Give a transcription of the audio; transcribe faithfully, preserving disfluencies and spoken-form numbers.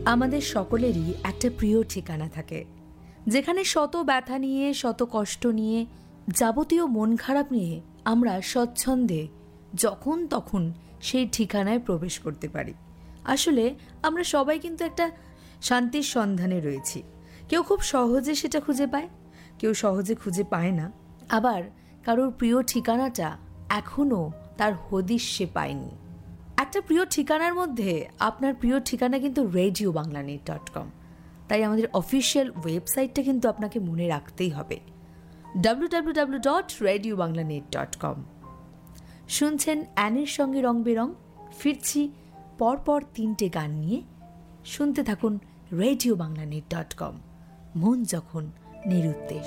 আমাদের সকলেরই একটা প্রিয় ঠিকানা থাকে, যেখানে শত ব্যথা নিয়ে, শত কষ্ট নিয়ে, যাবতীয় মন খারাপ নিয়ে আমরা স্বচ্ছন্দে যখন তখন সেই ঠিকানায় প্রবেশ করতে পারি। আসলে আমরা সবাই কিন্তু একটা শান্তির সন্ধানে রয়েছি। কেউ খুব সহজে সেটা খুঁজে পায়, কেউ সহজে খুঁজে পায় না, আবার কারোর প্রিয় ঠিকানাটা এখনও তার হদিশ সে পায়নি। একটা প্রিয় ঠিকানার মধ্যে আপনার প্রিয় ঠিকানা কিন্তু radio Bangla net dot com. তাই আমাদের অফিসিয়াল ওয়েবসাইটটা কিন্তু আপনাকে মনে রাখতেই হবে, W W W dot radio Bangla net dot com. শুনছেন অ্যানির সঙ্গে রং বেরং। ফিরছি পরপর তিনটে গান নিয়ে। শুনতে থাকুন radio Bangla net dot com. মন যখন নিরুদ্দেশ।